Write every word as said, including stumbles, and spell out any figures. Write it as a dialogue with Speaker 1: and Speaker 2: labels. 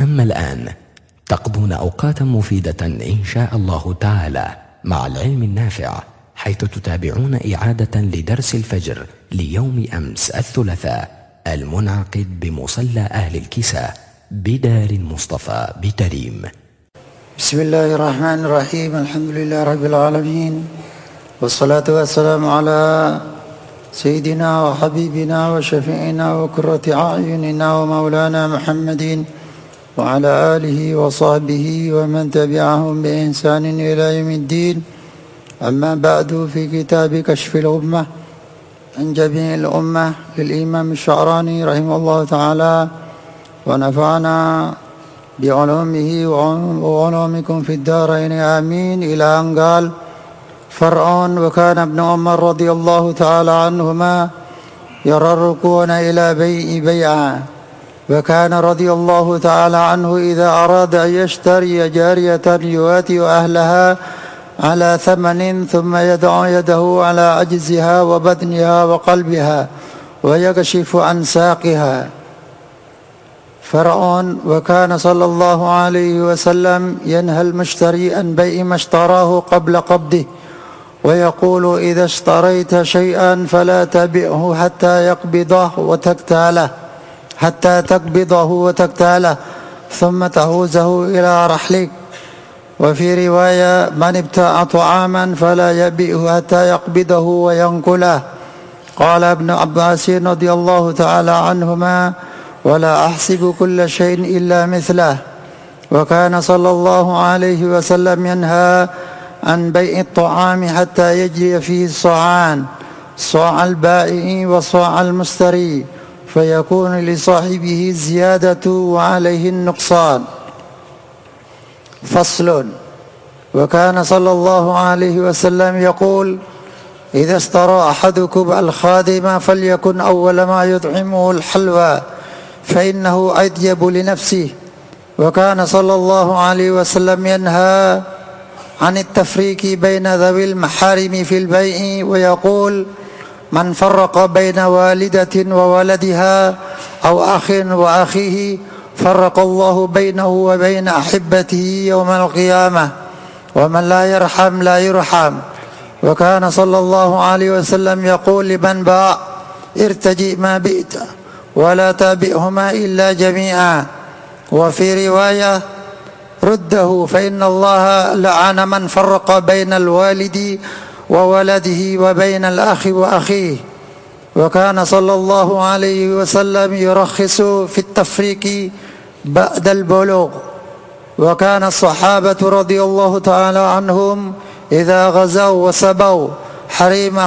Speaker 1: أما الآن تقضون أوقاتا مفيدة إن شاء الله تعالى مع العلم النافع، حيث تتابعون إعادة لدرس الفجر ليوم أمس الثلاثاء المنعقد بمصلى أهل الكساء بدار المصطفى بتريم.
Speaker 2: بسم الله الرحمن الرحيم. الحمد لله رب العالمين، والصلاة والسلام على سيدنا وحبيبنا وشفيعنا وقرة أعيننا ومولانا محمد وعلى آله وصحبه ومن تبعهم بإحسان إلى يوم الدين. أما بعد، في كتاب كشف الغمة عن جميع الأمة للإمام الشعراني رحمه الله تعالى، ونفعنا بعلومه وعلومكم في الدارين آمين، إلى أن قال: فرع: وكان ابن عمر رضي الله تعالى عنهما يرى الركون إلى بيع بيعا، وكان رضي الله تعالى عنه إذا أراد أن يشتري جارية يواتي أهلها على ثمن ثم يضع يده على عجزها وبطنها وقلبها ويكشف عن ساقها. فرع: وكان صلى الله عليه وسلم ينهى المشتري عن بيع ما اشتراه قبل قبضه، ويقول: إذا اشتريت شيئا فلا تبعه حتى يقبضه وتكتاله حتى تقبضه وتكتاله ثم تهوزه إلى رحلك. وفي رواية: من ابتاع طعاما فلا يبيعه حتى يقبضه وينقله. قال ابن عباس رضي الله تعالى عنهما: ولا أحسب كل شيء إلا مثله. وكان صلى الله عليه وسلم ينهى عن بيع الطعام حتى يجري فيه الصاعان، صاع البائع وصاع المشتري، فيكون لصاحبه الزيادة وعليه النقصان. فصل: وكان صلى الله عليه وسلم يقول: إذا اشترى أحدكم الخادم فليكن أول ما يطعمه الحلوى، فإنه أطيب لنفسه. وكان صلى الله عليه وسلم ينهى عن التفريق بين ذوي المحارم في البيع، ويقول: من فرق بين والدة وولدها أو أخ وأخيه فرق الله بينه وبين أحبته يوم القيامة، ومن لا يرحم لا يرحم. وكان صلى الله عليه وسلم يقول لمن باع: ارتجئ ما بئت ولا تابعهما إلا جميعا. وفي رواية: رده، فإن الله لعن من فرق بين الوالد وولده وبين الأخ وأخيه. وكان صلى الله عليه وسلم يرخص في التفريق بعد البلوغ. وكان الصحابة رضي الله تعالى عنهم إذا غزوا وسبوا حريم